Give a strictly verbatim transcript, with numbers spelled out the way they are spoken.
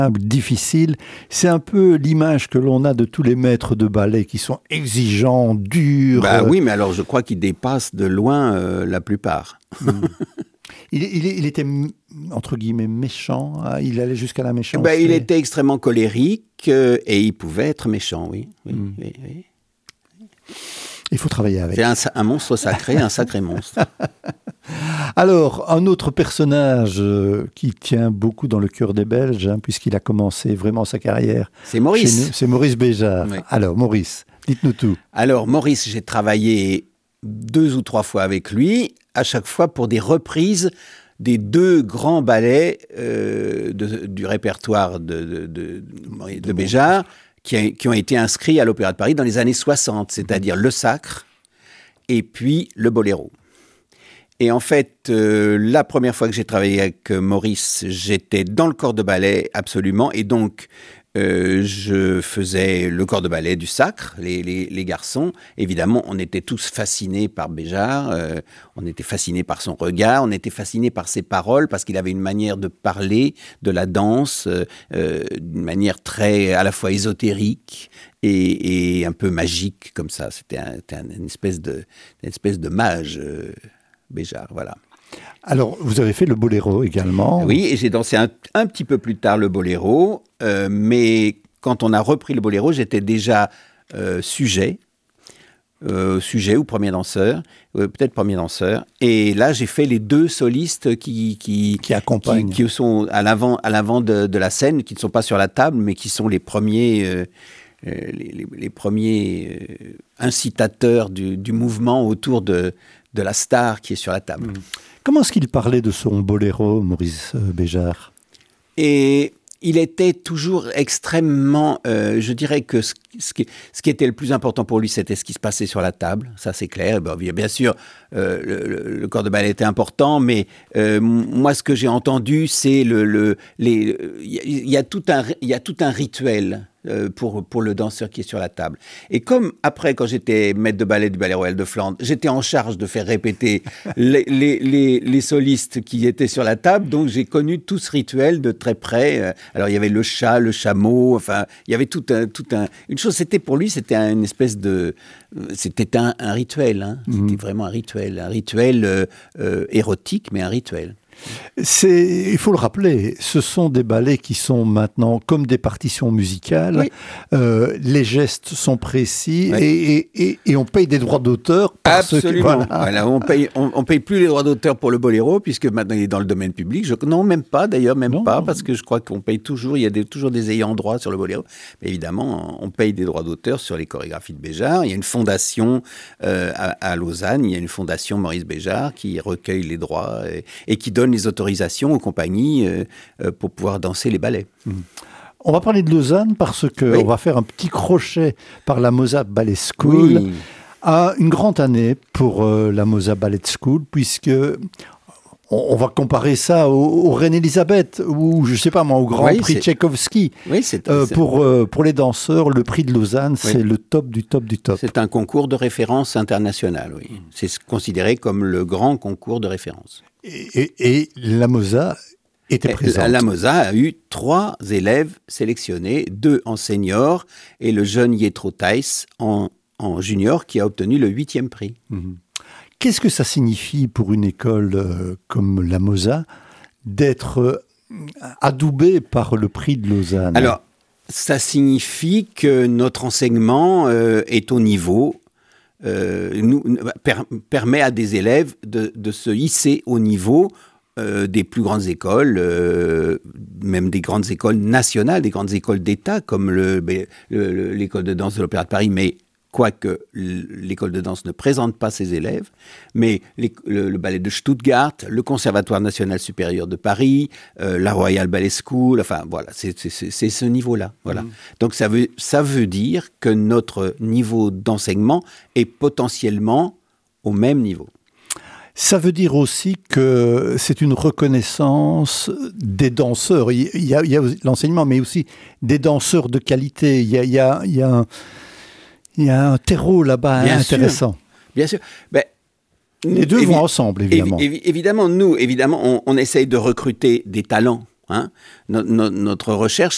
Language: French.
difficile. C'est un peu l'image que l'on a de tous les maîtres de ballet qui sont exigeants, durs. Bah oui, mais alors je crois qu'ils dépassent de loin euh, la plupart. Mmh. Il, il, il était, entre guillemets, méchant. Il allait jusqu'à la méchanceté. Ben, il était extrêmement colérique euh, et il pouvait être méchant, oui. oui, mmh. oui, oui. Il faut travailler avec. C'est un, un monstre sacré, un sacré monstre. Alors, un autre personnage euh, qui tient beaucoup dans le cœur des Belges, hein, puisqu'il a commencé vraiment sa carrière. C'est Maurice. C'est Maurice Béjart. Oui. Alors, Maurice, dites-nous tout. Alors, Maurice, j'ai travaillé deux ou trois fois avec lui, à chaque fois pour des reprises des deux grands ballets euh, de, du répertoire de, de, de, de, de Béjart, qui, a, qui ont été inscrits à l'Opéra de Paris dans les années soixante, c'est-à-dire le Sacre et puis le Boléro. Et en fait, euh, la première fois que j'ai travaillé avec Maurice, j'étais dans le corps de ballet absolument, et donc euh, je faisais le corps de ballet du Sacre, les, les, les garçons. Évidemment, on était tous fascinés par Béjart, euh, on était fascinés par son regard, on était fascinés par ses paroles, parce qu'il avait une manière de parler de la danse, euh, d'une manière très à la fois ésotérique et, et un peu magique, comme ça. C'était, un, c'était un, une, espèce de, une espèce de mage, euh, Béjart, voilà. Alors, vous avez fait le boléro également. Oui, et j'ai dansé un, un petit peu plus tard le boléro, euh, mais quand on a repris le boléro, j'étais déjà euh, sujet, euh, sujet ou premier danseur, euh, peut-être premier danseur, et là j'ai fait les deux solistes qui, qui, qui accompagnent, qui, qui sont à l'avant, à l'avant de, de la scène, qui ne sont pas sur la table, mais qui sont les premiers... Euh, Les, les, les premiers euh, incitateurs du, du mouvement autour de, de la star qui est sur la table. Mmh. Comment est-ce qu'il parlait de son boléro, Maurice Béjart ? Et il était toujours extrêmement... Euh, je dirais que ce, ce, qui, ce qui était le plus important pour lui, c'était ce qui se passait sur la table. Ça, c'est clair. Et ben, bien sûr, euh, le, le corps de ballet était important, mais euh, moi, ce que j'ai entendu, c'est le... le les, il y a tout un, il y a tout un rituel Euh, pour, pour le danseur qui est sur la table. Et comme après, quand j'étais maître de ballet du Ballet Royal de Flandre, j'étais en charge de faire répéter les, les, les, les solistes qui étaient sur la table, donc j'ai connu tout ce rituel de très près. Alors il y avait le chat, le chameau, enfin, il y avait tout un... Tout un une chose, c'était pour lui, c'était une espèce de... C'était un, un rituel, hein. Mmh. C'était vraiment un rituel, un rituel euh, euh, érotique, mais un rituel. C'est, il faut le rappeler, ce sont des ballets qui sont maintenant comme des partitions musicales. Oui. Euh, les gestes sont précis, oui. et, et, et, et on paye des droits d'auteur. Parce Absolument. Que, voilà. Voilà, on paye, on, on paye plus les droits d'auteur pour le boléro, puisque maintenant il est dans le domaine public. Je, non, même pas d'ailleurs, même non. pas, parce que je crois qu'on paye toujours, il y a des, toujours des ayants droit sur le boléro. Mais évidemment, on paye des droits d'auteur sur les chorégraphies de Béjart. Il y a une fondation euh, à, à Lausanne, il y a une fondation Maurice Béjart qui recueille les droits et, et qui donne les autorisations aux compagnies euh, euh, pour pouvoir danser les ballets. Mmh. On va parler de Lausanne parce qu'on oui. va faire un petit crochet par la Mozart Ballet School. Oui. À une grande année pour euh, la Mozart Ballet School, puisque on, on va comparer ça au, au Reine-Élisabeth ou, je ne sais pas moi, au Grand oui, Prix c'est... Tchaïkovski. Oui, c'est... Euh, c'est... pour, euh, pour les danseurs, le prix de Lausanne, oui. c'est le top du top du top. C'est un concours de référence international, oui. C'est considéré comme le grand concours de référence. Et, et, et la Mozart était présente. La, la Mozart a eu trois élèves sélectionnés, deux en senior et le jeune Jethro Theiss en, en junior qui a obtenu le huitième prix. Mmh. Qu'est-ce que ça signifie pour une école euh, comme la Mozart d'être euh, adoubée par le prix de Lausanne ? Alors, ça signifie que notre enseignement euh, est au niveau. Euh, nous, per, permet à des élèves de, de se hisser au niveau euh, des plus grandes écoles, euh, même des grandes écoles nationales, des grandes écoles d'État, comme le, le, le, l'école de danse de l'Opéra de Paris, mais quoique l'école de danse ne présente pas ses élèves, mais les, le, le ballet de Stuttgart, le Conservatoire national supérieur de Paris, euh, la Royal Ballet School, enfin voilà, c'est, c'est, c'est ce niveau-là. Voilà. Mmh. Donc ça veut, ça veut dire que notre niveau d'enseignement est potentiellement au même niveau. Ça veut dire aussi que c'est une reconnaissance des danseurs. Il y a, il y a l'enseignement, mais aussi des danseurs de qualité. Il y a, il y a, il y a un... Il y a un terreau là-bas bien intéressant. Sûr, bien sûr. Ben, Les deux évi- vont ensemble, évidemment. Évi- évidemment, nous, évidemment, on, on essaye de recruter des talents. Hein. No- no- notre recherche,